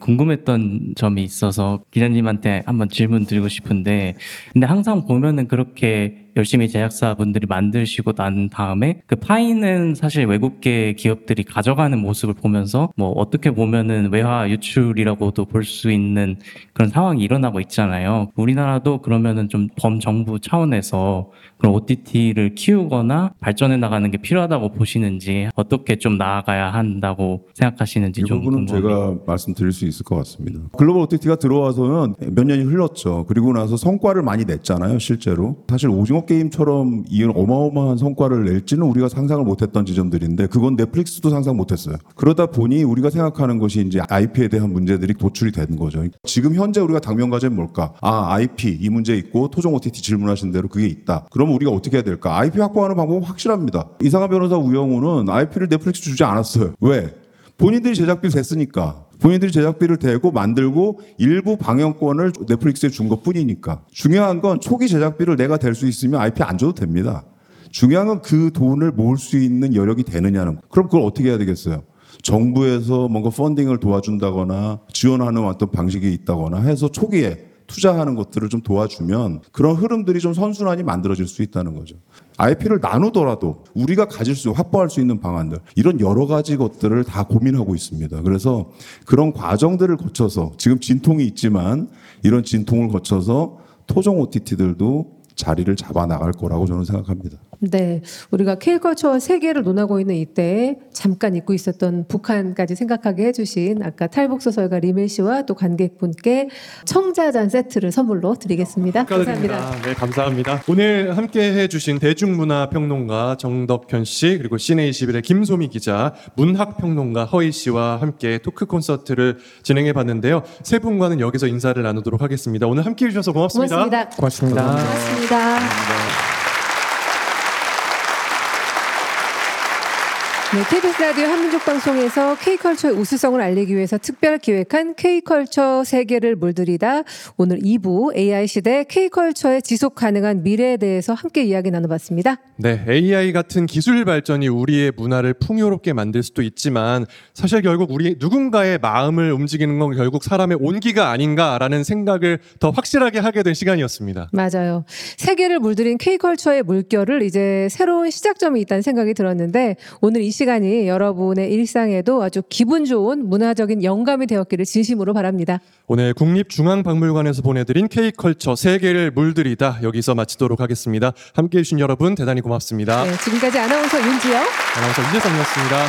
궁금했던 점이 있어서 기자님한테 한번 질문 드리고 싶은데, 근데 항상 보면은 그렇게 열심히 제작사분들이 만드시고 난 다음에 그 파이는 사실 외국계 기업들이 가져가는 모습을 보면서 뭐 어떻게 보면은 외화 유출이라고도 볼 수 있는 그런 상황이 일어나고 있잖아요. 우리나라도 그러면은 좀 범정부 차원에서 그런 OTT를 키우거나 발전해 나가는 게 필요하다고 보시는지, 어떻게 좀 나아가야 한다고 생각하시는지 이 좀 부분은 궁금합니다. 제가 말씀드릴 수 있을 것 같습니다. 글로벌 OTT가 들어와서는 몇 년이 흘렀죠. 그리고 나서 성과를 많이 냈잖아요, 실제로. 사실 오징어 게임처럼 이 어마어마한 성과를 낼지는 우리가 상상을 못했던 지점들인데, 그건 넷플릭스도 상상 못했어요. 그러다 보니 우리가 생각하는 것이 이제 IP에 대한 문제들이 도출이 되는 거죠. 지금 현재 우리가 당면 과제는 뭘까? IP 이 문제 있고 토종 OTT 질문하신 대로 그게 있다. 그럼 우리가 어떻게 해야 될까? IP 확보하는 방법은 확실합니다. 이상한 변호사 우영우는 IP를 넷플릭스 주지 않았어요. 왜? 본인들이 제작비를 댔으니까. 본인들이 제작비를 대고 만들고 일부 방영권을 넷플릭스에 준 것뿐이니까. 중요한 건 초기 제작비를 내가 댈 수 있으면 IP 안 줘도 됩니다. 중요한 건 그 돈을 모을 수 있는 여력이 되느냐는 거. 그럼 그걸 어떻게 해야 되겠어요? 정부에서 뭔가 펀딩을 도와준다거나 지원하는 어떤 방식이 있다거나 해서 초기에 투자하는 것들을 좀 도와주면 그런 흐름들이 좀 선순환이 만들어질 수 있다는 거죠. IP를 나누더라도 우리가 확보할 수 있는 방안들, 이런 여러 가지 것들을 다 고민하고 있습니다. 그래서 그런 과정들을 거쳐서 지금 진통이 있지만 이런 진통을 거쳐서 토종 OTT들도 자리를 잡아 나갈 거라고 저는 생각합니다. 네, 우리가 K컬처 세계를 논하고 있는 이때에 잠깐 잊고 있었던 북한까지 생각하게 해주신 아까 탈북소설가 리멜 씨와 또 관객분께 청자잔 세트를 선물로 드리겠습니다. 감사합니다. 네, 감사합니다. 오늘 함께 해주신 대중문화평론가 정덕현 씨, 그리고 시내21의 김소미 기자, 문학평론가 허희 씨와 함께 토크 콘서트를 진행해봤는데요. 세 분과는 여기서 인사를 나누도록 하겠습니다. 오늘 함께해 주셔서 고맙습니다. 고맙습니다. 고맙습니다. 네, KBS 라디오 한민족 방송에서 K컬처의 우수성을 알리기 위해서 특별 기획한 K컬처 세계를 물들이다. 오늘 2부 AI 시대 K컬처의 지속 가능한 미래에 대해서 함께 이야기 나눠봤습니다. 네, AI 같은 기술 발전이 우리의 문화를 풍요롭게 만들 수도 있지만 사실 결국 우리 누군가의 마음을 움직이는 건 결국 사람의 온기가 아닌가라는 생각을 더 확실하게 하게 된 시간이었습니다. 맞아요. 세계를 물들인 K컬처의 물결을 이제 새로운 시작점이 있다는 생각이 들었는데, 오늘 이 시간이 여러분의 일상에도 아주 기분 좋은 문화적인 영감이 되었기를 진심으로 바랍니다. 오늘 국립중앙박물관에서 보내드린 K컬처 세계를 물들이다 여기서 마치도록 하겠습니다. 함께해 주신 여러분 대단히 고맙습니다. 네, 지금까지 아나운서 윤지영, 아나운서 이재성이었습니다.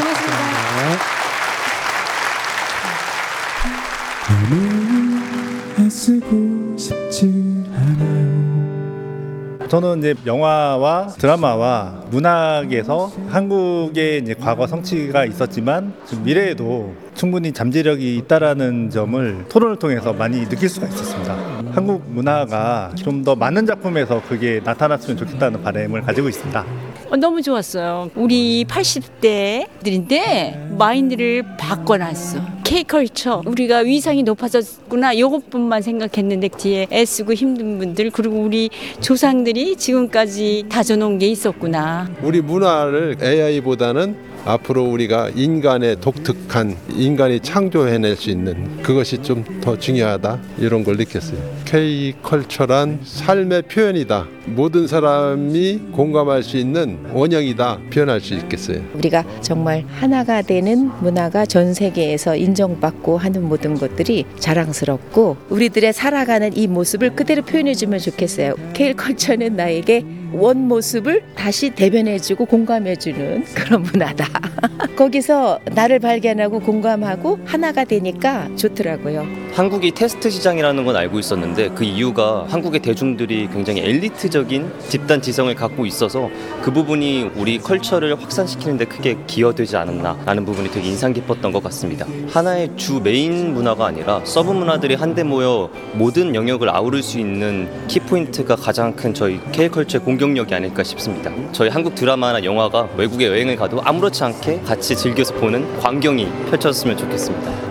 고맙습니다. 애쓰고 싶지 않아요. 저는 이제 영화와 드라마와 문학에서 한국의 이제 과거 성취가 있었지만 미래에도 충분히 잠재력이 있다라는 점을 토론을 통해서 많이 느낄 수가 있었습니다. 한국 문화가 좀 더 많은 작품에서 그게 나타났으면 좋겠다는 바람을 가지고 있습니다. 너무 좋았어요. 우리 80대들인데 마인드를 바꿔놨어. K컬처, 우리가 위상이 높아졌구나 이것뿐만 생각했는데 뒤에 애쓰고 힘든 분들, 그리고 우리 조상들이 지금까지 다져놓은 게 있었구나. 우리 문화를 AI보다는 앞으로 우리가 인간의 독특한, 인간이 창조해낼 수 있는 그것이 좀 더 중요하다, 이런 걸 느꼈어요. K컬처란 삶의 표현이다. 모든 사람이 공감할 수 있는 원형이다, 표현할 수 있겠어요. 우리가 정말 하나가 되는 문화가 전 세계에서 인정받고 하는 모든 것들이 자랑스럽고 우리들의 살아가는 이 모습을 그대로 표현해주면 좋겠어요. K컬처는 나에게 원 모습을 다시 대변해주고 공감해주는 그런 문화다. 거기서 나를 발견하고 공감하고 하나가 되니까 좋더라고요. 한국이 테스트 시장이라는 건 알고 있었는데 그 이유가 한국의 대중들이 굉장히 엘리트적인 집단 지성을 갖고 있어서 그 부분이 우리 컬처를 확산시키는 데 크게 기여되지 않았나 라는 부분이 되게 인상 깊었던 것 같습니다. 하나의 주 메인 문화가 아니라 서브 문화들이 한데 모여 모든 영역을 아우를 수 있는 키포인트가 가장 큰 저희 K컬처의 공격력이 아닐까 싶습니다. 저희 한국 드라마나 영화가 외국에 여행을 가도 아무렇지 않게 같이 즐겨서 보는 광경이 펼쳐졌으면 좋겠습니다.